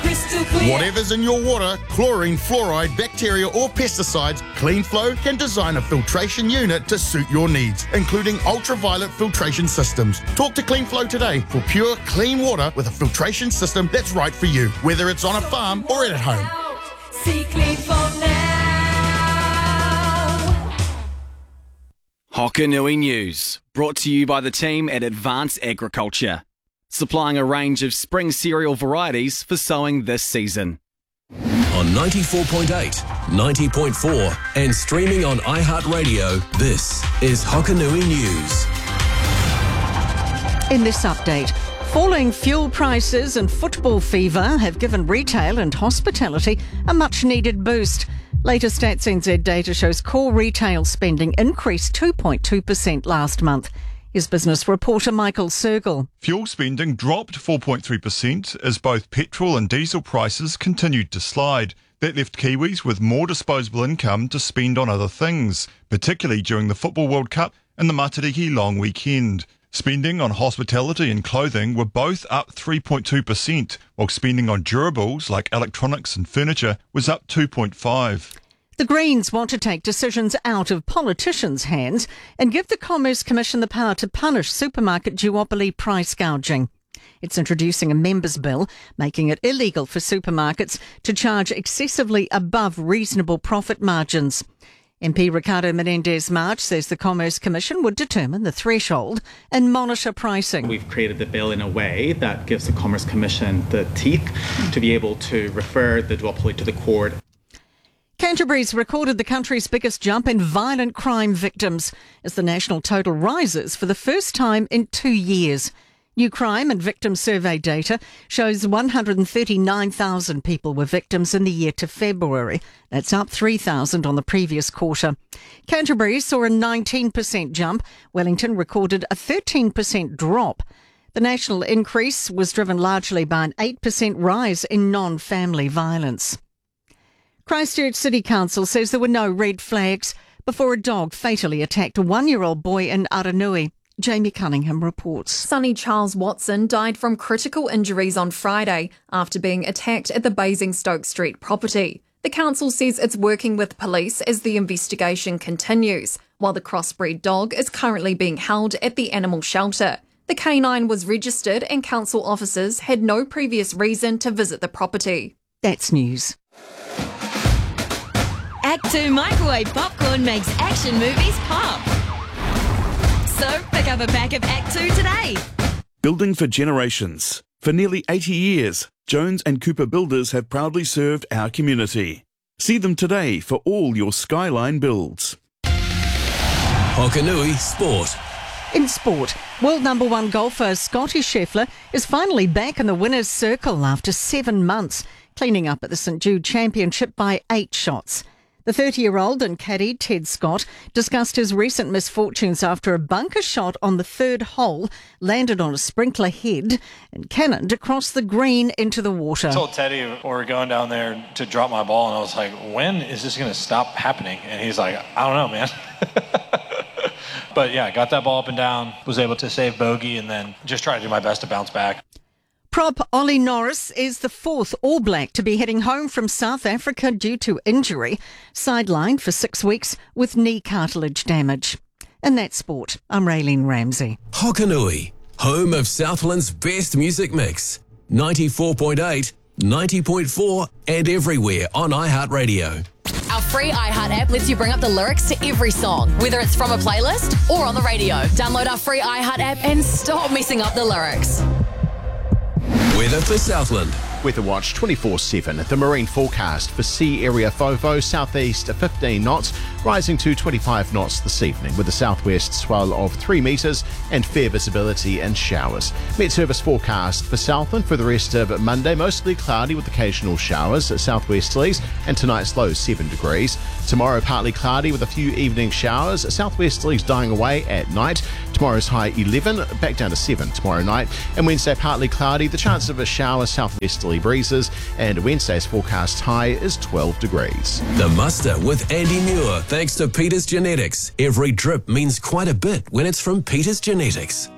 crystal clear. Whatever's in your water, chlorine, fluoride, bacteria or pesticides, CleanFlow can design a filtration unit to suit your needs, including ultraviolet filtration systems. Talk to CleanFlow today for pure, clean water with a filtration system that's right for you, whether it's on a farm or at home. See CleanFlow now. Hokanui News, brought to you by the team at Advanced Agriculture, supplying a range of spring cereal varieties for sowing this season. On 94.8, 90.4 and streaming on iHeartRadio, this is Hokanui News. In this update, falling fuel prices and football fever have given retail and hospitality a much-needed boost. Latest Stats NZ data shows core retail spending increased 2.2% last month. Here's business reporter Michael Sergel. Fuel spending dropped 4.3% as both petrol and diesel prices continued to slide. That left Kiwis with more disposable income to spend on other things, particularly during the Football World Cup and the Matariki long weekend. Spending on hospitality and clothing were both up 3.2%, while spending on durables like electronics and furniture was up 2.5%. The Greens want to take decisions out of politicians' hands and give the Commerce Commission the power to punish supermarket duopoly price gouging. It's introducing a members' bill, making it illegal for supermarkets to charge excessively above reasonable profit margins. MP Ricardo Menendez-March says the Commerce Commission would determine the threshold and monitor pricing. We've created the bill in a way that gives the Commerce Commission the teeth to be able to refer the duopoly to the court. Canterbury's recorded the country's biggest jump in violent crime victims as the national total rises for the first time in 2 years. New crime and victim survey data shows 139,000 people were victims in the year to February. That's up 3,000 on the previous quarter. Canterbury saw a 19% jump. Wellington recorded a 13% drop. The national increase was driven largely by an 8% rise in non-family violence. Christchurch City Council says there were no red flags before a dog fatally attacked a 1-year-old boy in Aranui. Jamie Cunningham reports. Sonny Charles Watson died from critical injuries on Friday after being attacked at the Basingstoke Street property. The council says it's working with police as the investigation continues, while the crossbreed dog is currently being held at the animal shelter. The canine was registered and council officers had no previous reason to visit the property. That's news. Act 2 microwave popcorn makes action movies pop. So pick up a pack of Act 2 today. Building for generations. For nearly 80 years, Jones and Cooper Builders have proudly served our community. See them today for all your Skyline builds. Hokanui Sport. In sport, world number 1 golfer Scottie Scheffler is finally back in the winner's circle after 7 months, cleaning up at the St Jude Championship by 8 shots. The 30-year-old and caddy Ted Scott discussed his recent misfortunes after a bunker shot on the 3rd hole landed on a sprinkler head and cannoned across the green into the water. I told Teddy we were going down there to drop my ball, and I was like, when is this going to stop happening? And he's like, I don't know, man. But yeah, got that ball up and down, was able to save bogey, and then just try to do my best to bounce back. Prop Ollie Norris is the 4th All Black to be heading home from South Africa due to injury, sidelined for 6 weeks with knee cartilage damage. In that sport, I'm Raylene Ramsey. Hokanui, home of Southland's best music mix. 94.8, 90.4 and everywhere on iHeartRadio. Our free iHeart app lets you bring up the lyrics to every song, whether it's from a playlist or on the radio. Download our free iHeart app and stop messing up the lyrics. Weather for Southland. Weather Watch 24/7. The marine forecast for sea area FOVO, southeast 15 knots, rising to 25 knots this evening with a southwest swell of 3 metres and fair visibility and showers. Met Service forecast for Southland for the rest of Monday, mostly cloudy with occasional showers, southwesterlies, and tonight's low 7 degrees. Tomorrow partly cloudy with a few evening showers, southwesterlies dying away at night. Tomorrow's high 11, back down to 7 tomorrow night. And Wednesday partly cloudy, the chance of a shower, southwesterly breezes, and Wednesday's forecast high is 12 degrees. The Muster with Andy Muir, thanks to Peters Genetics. Every drip means quite a bit when it's from Peters Genetics.